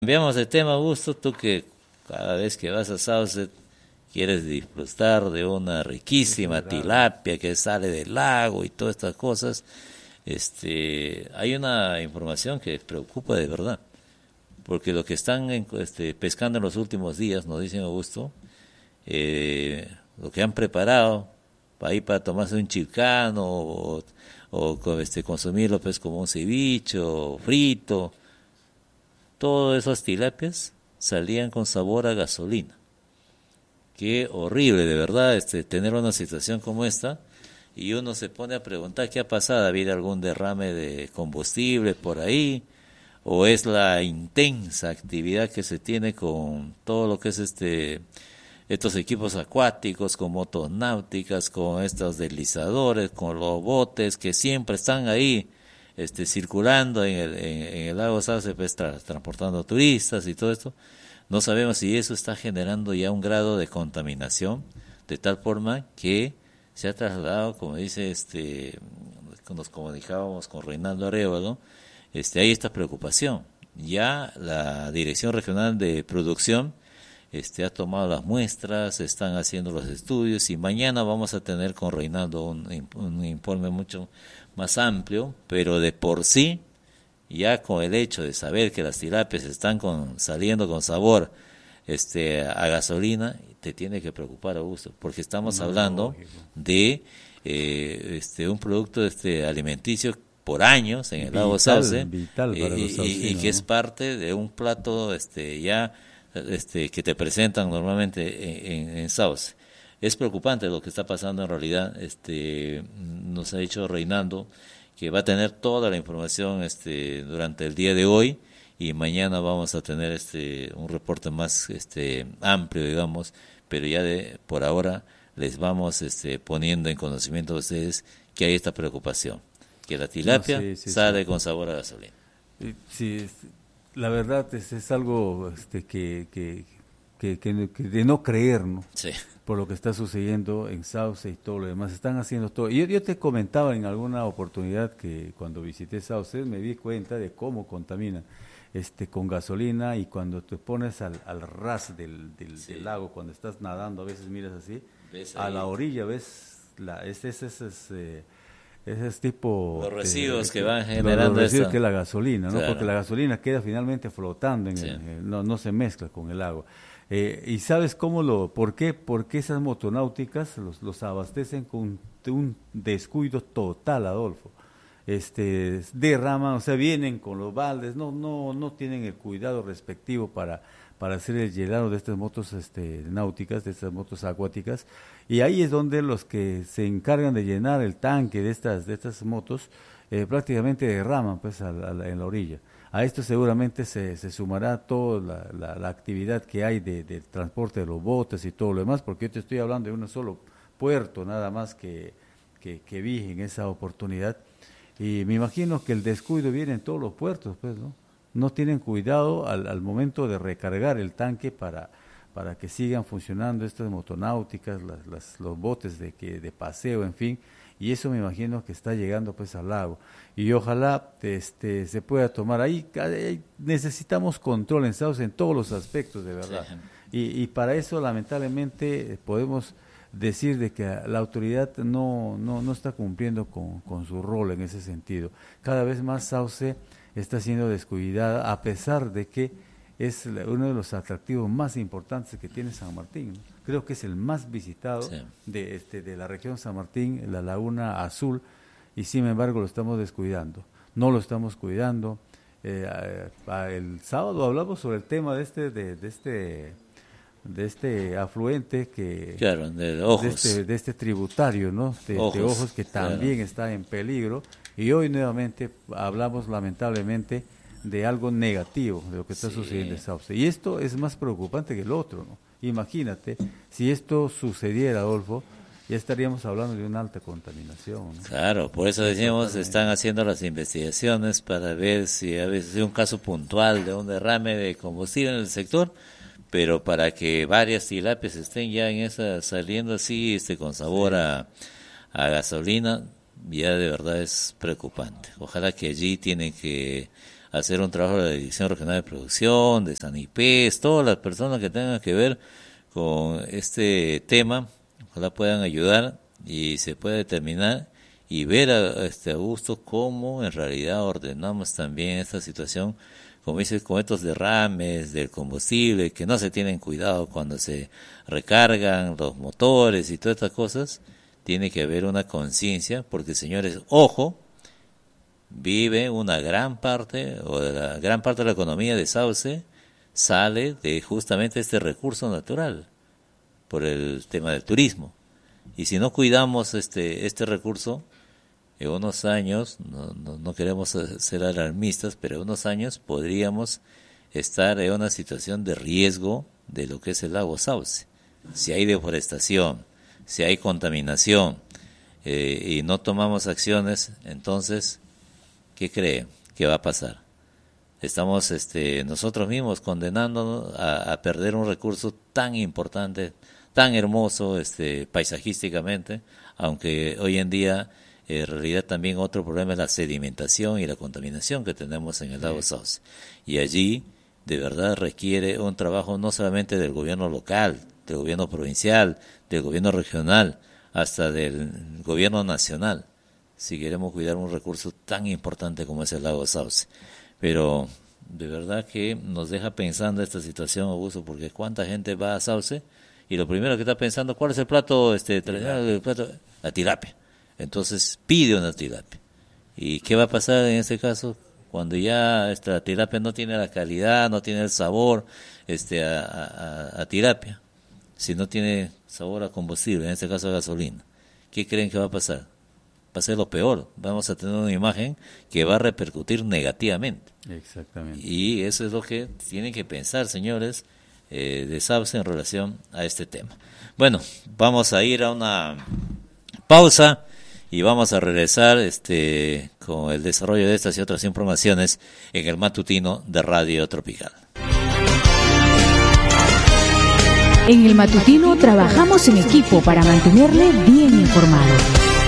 Cambiamos de tema, Augusto, tú que cada vez que vas a Sauce quieres disfrutar de una Eso es riquísima grave. tilapia que sale del lago y todas estas cosas. Hay una información que preocupa de verdad, porque lo que están pescando en los últimos días, nos dicen Augusto, lo que han preparado para ir para tomarse un chilcano o consumirlo pues como un ceviche o frito, todas esas tilapias salían con sabor a gasolina. Qué horrible, de verdad, tener una situación como esta. Y uno se pone a preguntar qué ha pasado, ¿ha habido algún derrame de combustible por ahí? ¿O es la intensa actividad que se tiene con todo lo que es estos equipos acuáticos, con motos náuticas, con estos deslizadores, con los botes que siempre están ahí circulando en el lago Sauce, pues, transportando turistas y todo esto? No sabemos si eso está generando ya un grado de contaminación, de tal forma que se ha trasladado, como dice nos comunicábamos con Reinaldo Arévalo, hay esta preocupación. Ya la Dirección Regional de Producción ha tomado las muestras, están haciendo los estudios y mañana vamos a tener con Reinaldo un informe mucho más amplio, pero de por sí, ya con el hecho de saber que las tilapias están saliendo con sabor a gasolina, te tiene que preocupar, Augusto, porque estamos No, hablando lógico. de un producto alimenticio por años en el lago Vital, Sauce, vital para los y que saucinos, es ¿no? parte de un plato ya que te presentan normalmente en Sauce. Es preocupante lo que está pasando en realidad. Nos ha dicho Reinaldo que va a tener toda la información durante el día de hoy y mañana vamos a tener un reporte más amplio, digamos, pero ya por ahora les vamos poniendo en conocimiento a ustedes que hay esta preocupación, que la No, tilapia sí, sí, sí. sale con sabor a gasolina. Sí, la verdad es algo que de no creer, ¿no? Sí, Por lo que está sucediendo en Sauce y todo lo demás. Están haciendo todo. Y yo te comentaba en alguna oportunidad que cuando visité Sauce me di cuenta de cómo contamina con gasolina, y cuando te pones al ras del sí, lago, cuando estás nadando, a veces miras así, ves a la ahí orilla ves ese tipo los residuos que van los generando residuos, esta. que es la gasolina, ¿no? Porque Claro, la gasolina queda finalmente flotando sí, no, no se mezcla con el agua. ¿Y sabes por qué? Porque esas motonáuticas los abastecen con un descuido total, Adolfo. Derraman, o sea, vienen con los baldes, no tienen el cuidado respectivo para hacer el llenado de estas motos náuticas, de estas motos acuáticas, y ahí es donde los que se encargan de llenar el tanque de estas motos prácticamente derraman pues en la orilla. A esto seguramente se sumará toda la actividad que hay de transporte de los botes y todo lo demás, porque yo te estoy hablando de un solo puerto nada más que vi en esa oportunidad, y me imagino que el descuido viene en todos los puertos, pues, ¿no? No tienen cuidado al momento de recargar el tanque para que sigan funcionando estas motonáuticas, los botes de paseo, en fin, y eso me imagino que está llegando pues al lago. Y ojalá se pueda tomar ahí necesitamos control en Sauce en todos los aspectos, de sí, verdad. Y para eso lamentablemente podemos decir de que la autoridad no está cumpliendo con su rol en ese sentido. Cada vez más Sauce está siendo descuidada, a pesar de que es uno de los atractivos más importantes que tiene San Martín, ¿no? Creo que es el más visitado sí. de la región San Martín, la Laguna Azul, y sin embargo lo estamos descuidando. No lo estamos cuidando. El sábado hablamos sobre el tema de este afluente Claro, de ojos, de este tributario, ¿no? De ojos, Ojos, que claro. también está en peligro, y hoy nuevamente hablamos lamentablemente de algo negativo de lo que está sucediendo en Sí, Sauce, y esto es más preocupante que el otro, ¿no? Imagínate, si esto sucediera, Adolfo, ya estaríamos hablando de una alta contaminación, ¿no? claro, por eso Sí, decíamos, están totalmente. haciendo las investigaciones para ver si a veces es un caso puntual de un derrame de combustible en el sector, pero para que varias tilapias estén ya en esa, saliendo así, con sabor Sí. a gasolina, ya de verdad es preocupante. Ojalá que allí tienen que hacer un trabajo de la Dirección Regional de Producción, de Sanipes, todas las personas que tengan que ver con este tema, ojalá puedan ayudar y se pueda determinar y ver a gusto cómo en realidad ordenamos también esta situación, como dices, con estos derrames del combustible, que no se tienen cuidado cuando se recargan los motores y todas estas cosas. Tiene que haber una conciencia, porque señores, ojo, vive una gran parte, o de la gran parte de la economía de Sauce, sale de justamente este recurso natural, por el tema del turismo. Y si no cuidamos este recurso, en unos años, no queremos ser alarmistas, pero en unos años podríamos estar en una situación de riesgo de lo que es el lago Sauce. Si hay deforestación, si hay contaminación y no tomamos acciones, entonces, ¿qué creen? ¿Qué va a pasar? Estamos nosotros mismos condenándonos a perder un recurso tan importante, tan hermoso paisajísticamente, aunque hoy en día en realidad también otro problema es la sedimentación y la contaminación que tenemos en el lago Sauce. Y allí de verdad requiere un trabajo no solamente del gobierno local, del gobierno provincial, del gobierno regional, hasta del gobierno nacional, si queremos cuidar un recurso tan importante como es el lago Sauce. Pero de verdad que nos deja pensando esta situación, Augusto, porque cuánta gente va a Sauce y lo primero que está pensando, ¿cuál es el plato la tilapia? Entonces pide una tilapia. ¿Y qué va a pasar en este caso? Cuando ya esta tilapia no tiene la calidad, no tiene el sabor a tilapia, si no tiene sabor a combustible, en este caso a gasolina, ¿qué creen que va a pasar? Va a ser lo peor. Vamos a tener una imagen que va a repercutir negativamente. Exactamente. Y eso es lo que tienen que pensar, señores, de Sauce en relación a este tema. Bueno, vamos a ir a una pausa y vamos a regresar con el desarrollo de estas y otras informaciones en el matutino de Radio Tropical. En el matutino trabajamos en equipo para mantenerle bien informado.